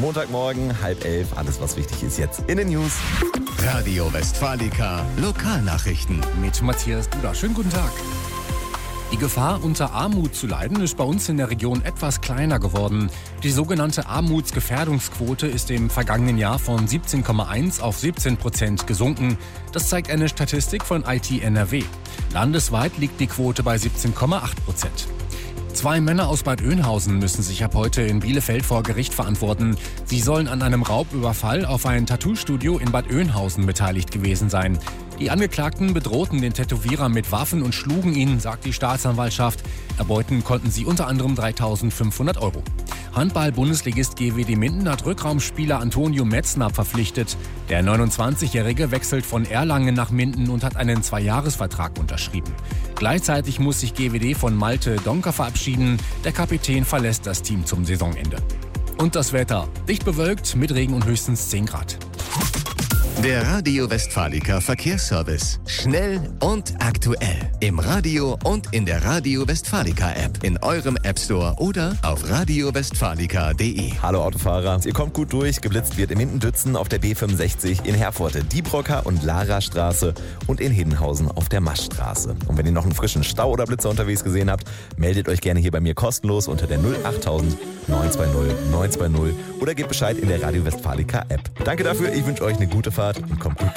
Montagmorgen, 10:30. Alles, was wichtig ist jetzt in den News. Radio Westfalica Lokalnachrichten. Mit Matthias Duda. Schönen guten Tag. Die Gefahr, unter Armut zu leiden, ist bei uns in der Region etwas kleiner geworden. Die sogenannte Armutsgefährdungsquote ist im vergangenen Jahr von 17,1 auf 17% gesunken. Das zeigt eine Statistik von IT NRW. Landesweit liegt die Quote bei 17,8%. 2 Männer aus Bad Oeynhausen müssen sich ab heute in Bielefeld vor Gericht verantworten. Sie sollen an einem Raubüberfall auf ein Tattoo-Studio in Bad Oeynhausen beteiligt gewesen sein. Die Angeklagten bedrohten den Tätowierer mit Waffen und schlugen ihn, sagt die Staatsanwaltschaft. Erbeuten konnten sie unter anderem 3.500 €. Handball-Bundesligist GWD Minden hat Rückraumspieler Antonio Metzner verpflichtet. Der 29-Jährige wechselt von Erlangen nach Minden und hat einen 2-Jahres-Vertrag unterschrieben. Gleichzeitig muss sich GWD von Malte Donker verabschieden. Der Kapitän verlässt das Team zum Saisonende. Und das Wetter: dicht bewölkt mit Regen und höchstens 10 Grad. Der Radio Westfalica Verkehrsservice. Schnell und aktuell. Im Radio und in der Radio Westfalica App. In eurem App Store oder auf radiowestfalica.de. Hallo Autofahrer, ihr kommt gut durch. Geblitzt wird in Minden-Dützen auf der B65, in Herforte Diebrocker und Lara-Straße und in Hiddenhausen auf der Maschstraße. Und wenn ihr noch einen frischen Stau oder Blitzer unterwegs gesehen habt, meldet euch gerne hier bei mir kostenlos unter der 08000 920 920 oder gebt Bescheid in der Radio Westfalica App. Danke dafür, ich wünsche euch eine gute Fahrt und kommt gut